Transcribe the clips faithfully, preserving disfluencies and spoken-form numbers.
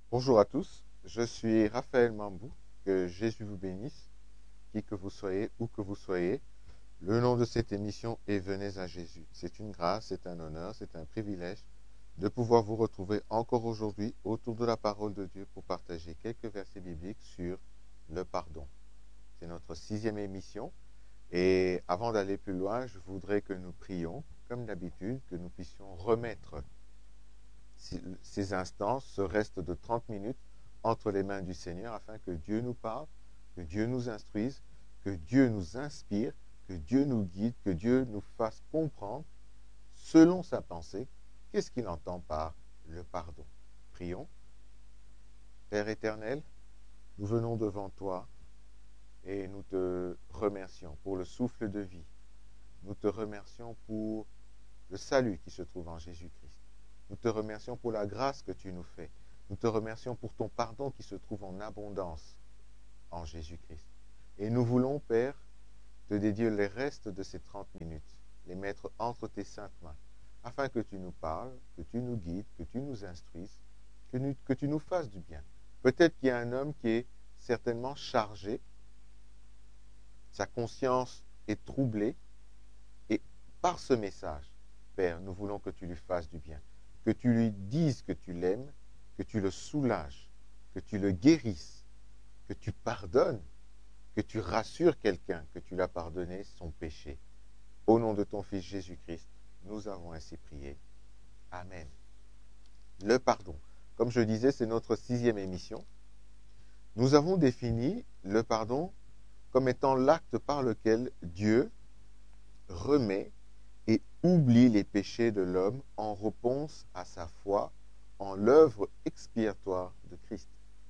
Bonjour à tous, je suis Raphaël Mambou, que Jésus vous bénisse, qui que vous soyez, où que vous soyez. Le nom de cette émission est Venez à Jésus. C'est une grâce, c'est un honneur, c'est un privilège de pouvoir vous retrouver encore aujourd'hui autour de la parole de Dieu pour partager quelques versets bibliques sur le pardon. C'est notre sixième émission et avant d'aller plus loin, je voudrais que nous prions, comme d'habitude, que nous puissions remettre ces instants, ce reste de trente minutes entre les mains du Seigneur afin que Dieu nous parle, que Dieu nous instruise, que Dieu nous inspire, que Dieu nous guide, que Dieu nous fasse comprendre, selon sa pensée, qu'est-ce qu'il entend par le pardon. Prions. Père éternel, nous venons devant toi et nous te remercions pour le souffle de vie. Nous te remercions pour le salut qui se trouve en Jésus-Christ. Nous te remercions pour la grâce que tu nous fais. Nous te remercions pour ton pardon qui se trouve en abondance en Jésus-Christ. Et nous voulons, Père, te dédier les restes de ces trente minutes, les mettre entre tes saintes mains, afin que tu nous parles, que tu nous guides, que tu nous instruises, que, nous, que tu nous fasses du bien. Peut-être qu'il y a un homme qui est certainement chargé, sa conscience est troublée, et par ce message, Père, nous voulons que tu lui fasses du bien, que tu lui dises que tu l'aimes, que tu le soulages, que tu le guérisses, que tu pardonnes, que tu rassures quelqu'un que tu l'as pardonné son péché. Au nom de ton Fils Jésus-Christ, nous avons ainsi prié. Amen. Le pardon. Comme je disais, c'est notre sixième émission. Nous avons défini le pardon comme étant l'acte par lequel Dieu remet et oublie les péchés de l'homme en réponse à sa foi en l'œuvre expiatoire de Christ.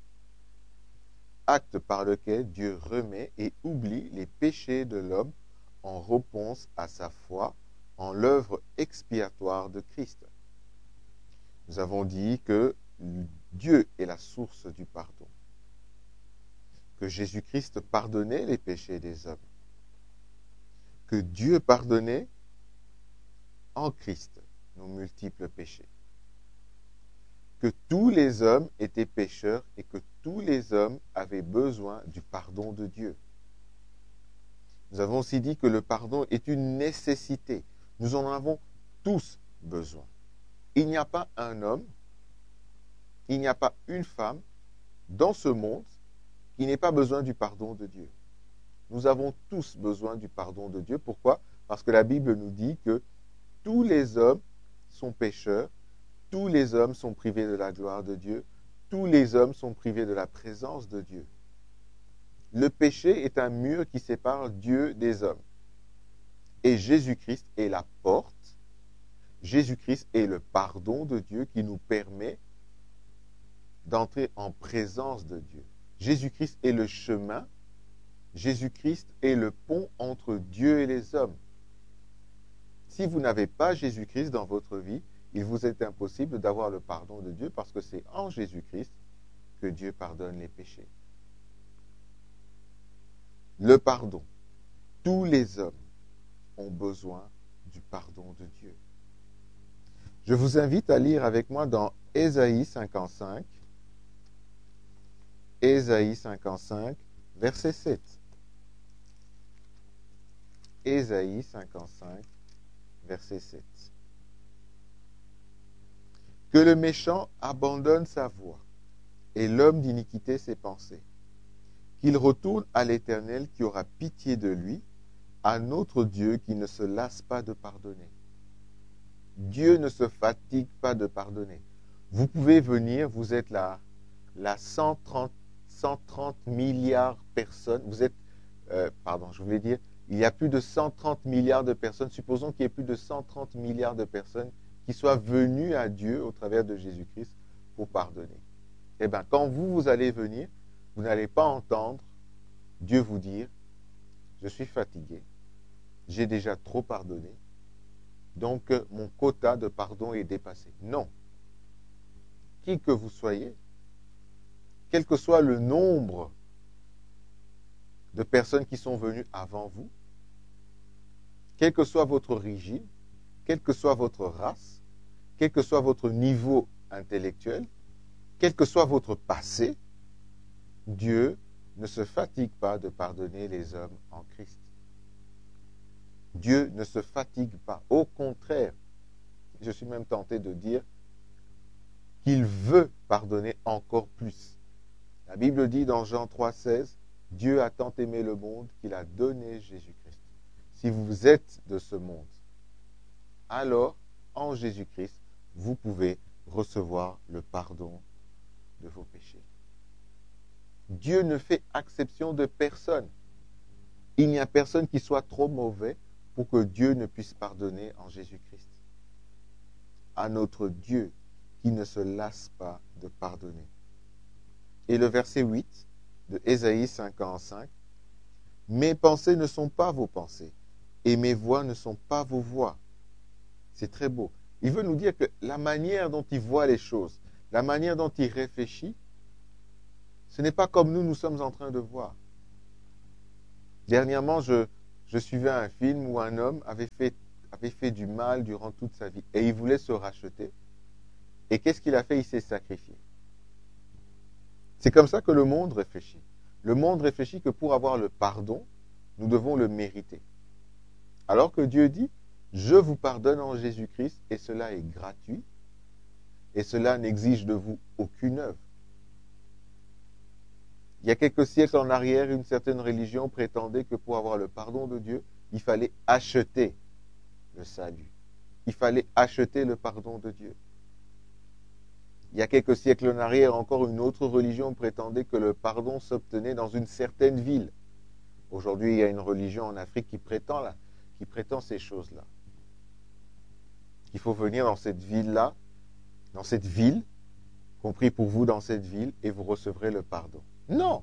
Acte par lequel Dieu remet et oublie les péchés de l'homme en réponse à sa foi en l'œuvre expiatoire de Christ. Nous avons dit que Dieu est la source du pardon, que Jésus-Christ pardonnait les péchés des hommes, que Dieu pardonnait en Christ nos multiples péchés, que tous les hommes étaient pécheurs et que tous les hommes avaient besoin du pardon de Dieu. Nous avons aussi dit que le pardon est une nécessité. Nous en avons tous besoin. Il n'y a pas un homme, il n'y a pas une femme dans ce monde qui n'ait pas besoin du pardon de Dieu. Nous avons tous besoin du pardon de Dieu. Pourquoi? Parce que la Bible nous dit que tous les hommes sont pécheurs, tous les hommes sont privés de la gloire de Dieu, tous les hommes sont privés de la présence de Dieu. Le péché est un mur qui sépare Dieu des hommes. Et Jésus-Christ est la porte. Jésus-Christ est le pardon de Dieu qui nous permet d'entrer en présence de Dieu. Jésus-Christ est le chemin. Jésus-Christ est le pont entre Dieu et les hommes. Si vous n'avez pas Jésus-Christ dans votre vie, il vous est impossible d'avoir le pardon de Dieu parce que c'est en Jésus-Christ que Dieu pardonne les péchés. Le pardon. Tous les hommes ont besoin du pardon de Dieu. Je vous invite à lire avec moi dans Ésaïe cinquante-cinq, Ésaïe cinquante-cinq, verset sept. Ésaïe cinquante-cinq, verset sept. Que le méchant abandonne sa voie et l'homme d'iniquité ses pensées. Qu'il retourne à l'Éternel qui aura pitié de lui, à notre Dieu qui ne se lasse pas de pardonner. Dieu ne se fatigue pas de pardonner. Vous pouvez venir, vous êtes la, la cent trente, cent trente milliards de personnes, vous êtes, euh, pardon, je voulais dire, il y a plus de cent trente milliards de personnes, supposons qu'il y ait plus de cent trente milliards de personnes qui soient venues à Dieu au travers de Jésus-Christ pour pardonner. Eh bien, quand vous, vous allez venir, vous n'allez pas entendre Dieu vous dire, je suis fatigué, j'ai déjà trop pardonné, donc mon quota de pardon est dépassé. Non. Qui que vous soyez, quel que soit le nombre de personnes qui sont venues avant vous, quelle que soit votre origine, quelle que soit votre race, quel que soit votre niveau intellectuel, quel que soit votre passé, Dieu ne se fatigue pas de pardonner les hommes en Christ. Dieu ne se fatigue pas. Au contraire, je suis même tenté de dire qu'il veut pardonner encore plus. La Bible dit dans Jean trois, seize, « Dieu a tant aimé le monde qu'il a donné Jésus-Christ. » Si vous êtes de ce monde, alors, en Jésus-Christ, vous pouvez recevoir le pardon de vos péchés. Dieu ne fait exception de personne. Il n'y a personne qui soit trop mauvais pour que Dieu ne puisse pardonner en Jésus-Christ. À notre Dieu qui ne se lasse pas de pardonner. Et le verset huit de Ésaïe cinquante-cinq, « Mes pensées ne sont pas vos pensées, et mes voix ne sont pas vos voix. » C'est très beau. Il veut nous dire que la manière dont il voit les choses, la manière dont il réfléchit, ce n'est pas comme nous, nous sommes en train de voir. Dernièrement, je, je suivais un film où un homme avait fait, avait fait du mal durant toute sa vie et il voulait se racheter. Et qu'est-ce qu'il a fait? Il s'est sacrifié. C'est comme ça que le monde réfléchit. Le monde réfléchit que pour avoir le pardon, nous devons le mériter. Alors que Dieu dit, je vous pardonne en Jésus-Christ et cela est gratuit et cela n'exige de vous aucune œuvre. Il y a quelques siècles en arrière, une certaine religion prétendait que pour avoir le pardon de Dieu, il fallait acheter le salut. Il fallait acheter le pardon de Dieu. Il y a quelques siècles en arrière, encore une autre religion prétendait que le pardon s'obtenait dans une certaine ville. Aujourd'hui, il y a une religion en Afrique qui prétend, là, qui prétend ces choses-là. Il faut venir dans cette ville-là, dans cette ville, compris pour vous dans cette ville, et vous recevrez le pardon. Non!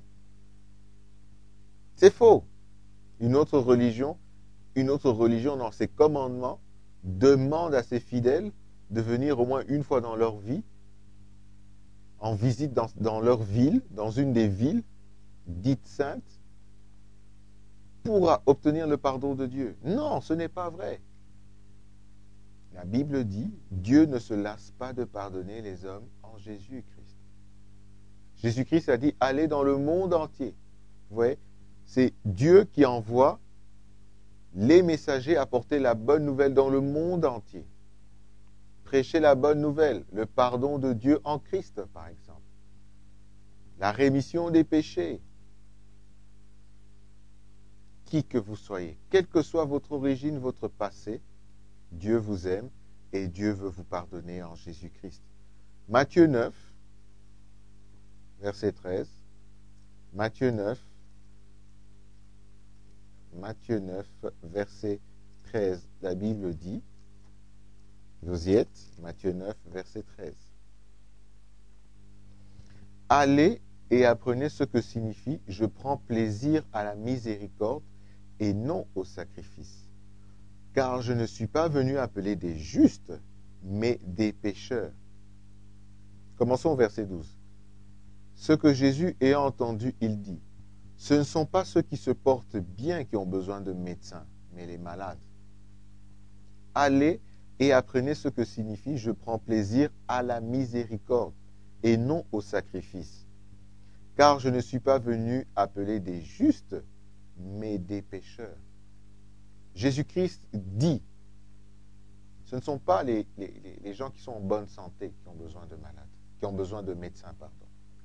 C'est faux. Une autre religion, une autre religion dans ses commandements, demande à ses fidèles de venir au moins une fois dans leur vie, en visite dans, dans leur ville, dans une des villes dites saintes, pour obtenir le pardon de Dieu. Non, ce n'est pas vrai. La Bible dit, Dieu ne se lasse pas de pardonner les hommes en Jésus-Christ. Jésus-Christ a dit, allez dans le monde entier. Vous voyez, c'est Dieu qui envoie les messagers apporter la bonne nouvelle dans le monde entier. Prêcher la bonne nouvelle, le pardon de Dieu en Christ, par exemple. La rémission des péchés. Qui que vous soyez, quelle que soit votre origine, votre passé, Dieu vous aime et Dieu veut vous pardonner en Jésus-Christ. Matthieu neuf, verset treize. Matthieu neuf, Matthieu neuf, verset treize. La Bible dit, vous y êtes, Matthieu neuf, verset treize. Allez et apprenez ce que signifie « Je prends plaisir à la miséricorde et non au sacrifice. Car je ne suis pas venu appeler des justes, mais des pécheurs. » Commençons au verset douze. Ce que Jésus ayant entendu, il dit, « Ce ne sont pas ceux qui se portent bien qui ont besoin de médecins, mais les malades. Allez et apprenez ce que signifie « Je prends plaisir à la miséricorde et non au sacrifice. Car je ne suis pas venu appeler des justes, mais des pécheurs. » Jésus-Christ dit, ce ne sont pas les, les, les gens qui sont en bonne santé qui ont besoin de malades, qui ont besoin de médecins, pardon.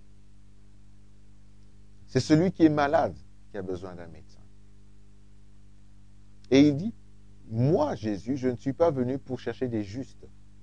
C'est celui qui est malade qui a besoin d'un médecin. Et il dit, moi, Jésus, je ne suis pas venu pour chercher des justes.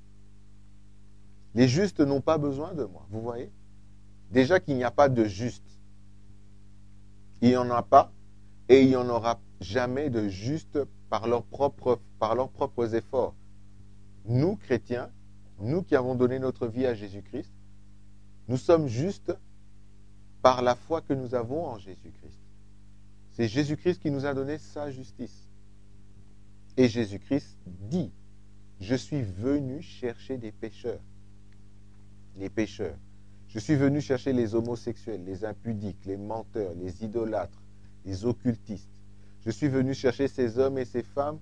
Les justes n'ont pas besoin de moi, vous voyez? Déjà qu'il n'y a pas de justes. Il n'y en a pas et il n'y en aura jamais de justes par leurs propres, par leurs propres efforts. Nous, chrétiens, nous qui avons donné notre vie à Jésus-Christ, nous sommes justes par la foi que nous avons en Jésus-Christ. C'est Jésus-Christ qui nous a donné sa justice. Et Jésus-Christ dit, je suis venu chercher des pécheurs. Les pécheurs. Je suis venu chercher les homosexuels, les impudiques, les menteurs, les idolâtres, les occultistes. Je suis venu chercher ces hommes et ces femmes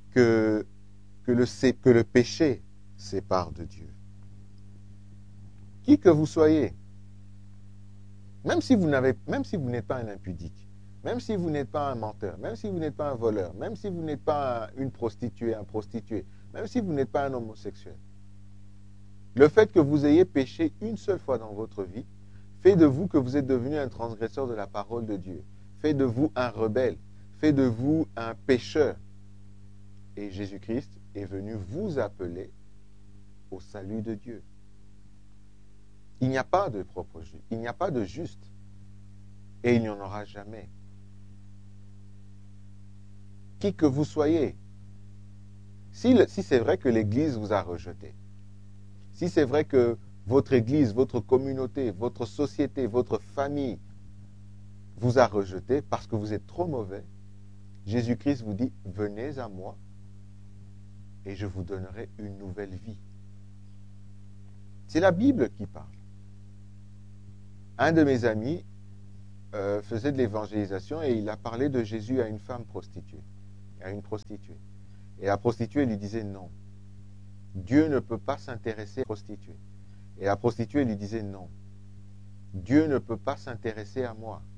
que, que, le, que le péché sépare de Dieu. Qui que vous soyez, même si vous n'avez, même si vous n'êtes pas un impudique, même si vous n'êtes pas un menteur, même si vous n'êtes pas un voleur, même si vous n'êtes pas une prostituée, un prostitué, même si vous n'êtes pas un homosexuel, le fait que vous ayez péché une seule fois dans votre vie fait de vous que vous êtes devenu un transgresseur de la parole de Dieu, fait de vous un rebelle, fait de vous un pécheur. Et Jésus-Christ est venu vous appeler au salut de Dieu. Il n'y a pas de propre juste, il n'y a pas de juste, et il n'y en aura jamais. Qui que vous soyez, si, le, si c'est vrai que l'Église vous a rejeté, si c'est vrai que votre Église, votre communauté, votre société, votre famille vous a rejeté parce que vous êtes trop mauvais, Jésus-Christ vous dit, venez à moi et je vous donnerai une nouvelle vie. C'est la Bible qui parle. Un de mes amis euh, faisait de l'évangélisation et il a parlé de Jésus à une femme prostituée, à une prostituée. Et la prostituée lui disait non. Dieu ne peut pas s'intéresser à la prostituée. Et la prostituée lui disait non. Dieu ne peut pas s'intéresser à moi.